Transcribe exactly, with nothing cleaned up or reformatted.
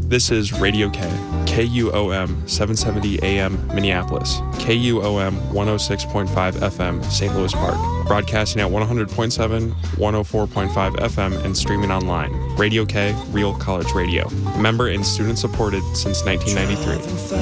This is Radio K, K U O M seven seventy A M Minneapolis, K U O M one oh six point five F M Saint Louis Park, broadcasting at one hundred point seven, one oh four point five F M and streaming online. Radio K, Real College Radio. Member and student supported since nineteen ninety-three.